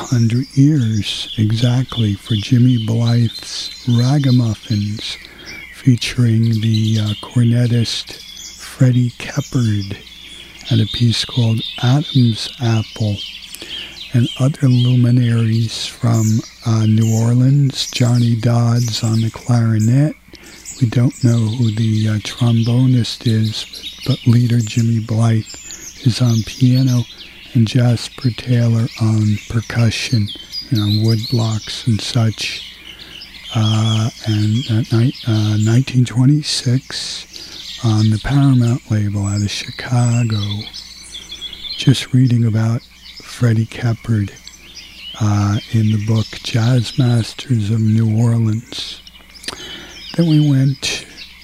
100 years exactly for Jimmy Blythe's Ragamuffins, featuring the cornetist Freddie Keppard, and a piece called Adam's Apple, and other luminaries from New Orleans. Johnny Dodds on the clarinet. We don't know who the trombonist is, but leader Jimmy Blythe is on piano, and Jasper Taylor on percussion, wood blocks and such. And 1926 on the Paramount label out of Chicago. Just reading about Freddie Keppard in the book Jazz Masters of New Orleans. Then we went,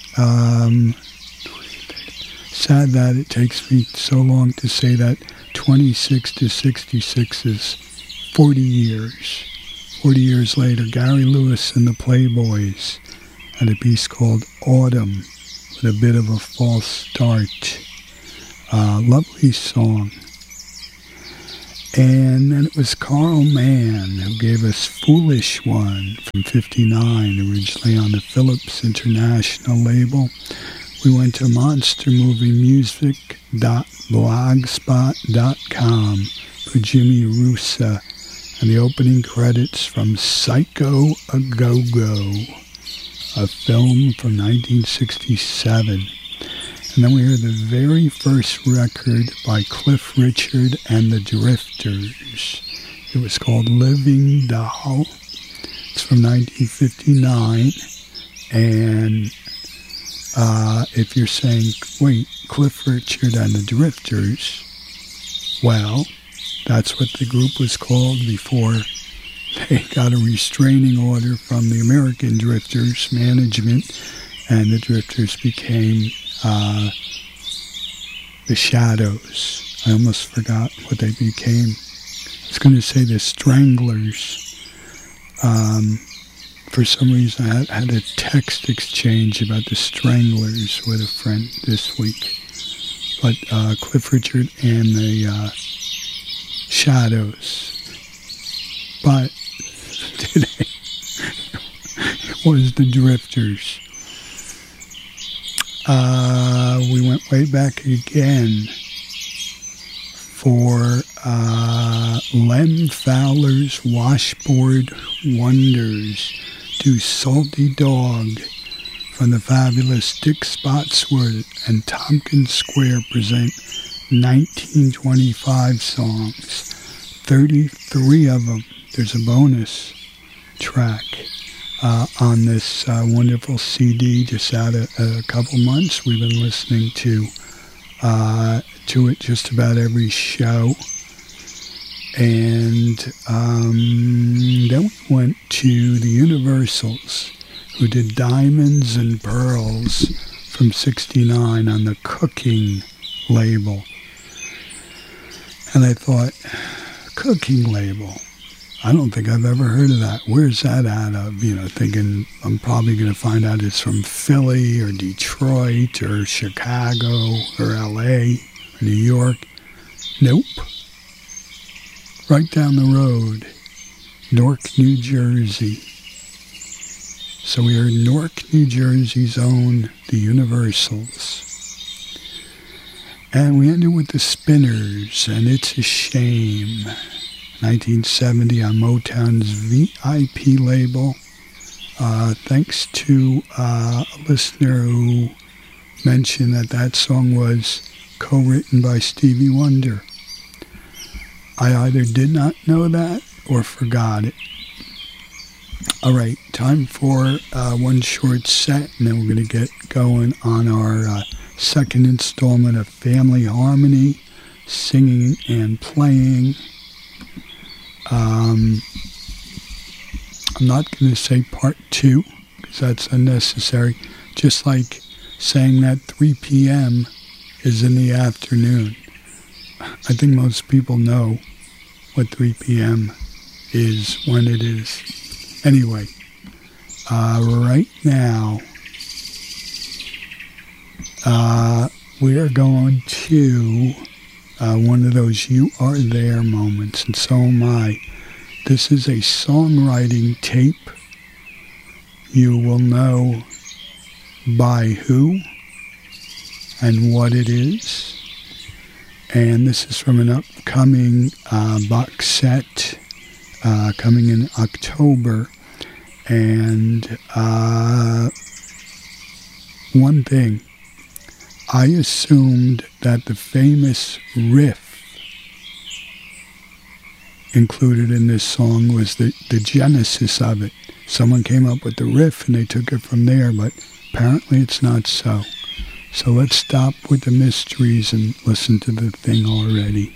sad that it takes me so long to say that 26 to 66 is 40 years. 40 years later, Gary Lewis and the Playboys had a piece called Autumn with a bit of a false start. Lovely song. And then it was Carl Mann who gave us Foolish One from 59, originally on the Philips International label. We went to monstermoviemusic.blogspot.com for Jimmy Russa and the opening credits from Psycho A Go-Go, a film from 1967. And then we heard the very first record by Cliff Richard and the Drifters. It was called Living Doll. It's from 1959. And if you're saying, wait, Cliff Richard and the Drifters, well, that's what the group was called before they got a restraining order from the American Drifters management, and the Drifters became the Shadows. I almost forgot what they became. I was going to say the Stranglers. For some reason, I had a text exchange about the Stranglers with a friend this week. But Cliff Richard and the Shadows. But today, it was the Drifters. We went way back again for Lem Fowler's Washboard Wonders, Do Salty Dog, from the fabulous Dick Spotswood and Tompkins Square present 1925 songs, 33 of them. There's a bonus track on this wonderful CD just out a couple months. We've been listening to it just about every show. And then we went to the Universals, who did Diamonds and Pearls from 69 on the Cooking label. And I thought, Cooking label? I don't think I've ever heard of that. Where's that out of? Thinking I'm probably going to find out it's from Philly or Detroit or Chicago or LA or New York. Nope. Right down the road, Newark, New Jersey. So we are Newark, New Jersey's own The Universals. And we ended with the Spinners and It's a Shame. 1970 on Motown's VIP label. Thanks to a listener who mentioned that song was co-written by Stevie Wonder. I either did not know that or forgot it. All right, time for one short set, and then we're going to get going on our second installment of Family Harmony, singing and playing. I'm not going to say part 2, because that's unnecessary. Just like saying that 3 p.m. is in the afternoon. I think most people know what 3 p.m. is when it is. Anyway, right now, we are going to one of those You Are There moments, and so am I. this is a songwriting tape. You will know by who and what it is. And this is from an upcoming box set coming in October. And one thing, I assumed that the famous riff included in this song was the genesis of it. Someone came up with the riff and they took it from there, but apparently it's not so. So let's stop with the mysteries and listen to the thing already.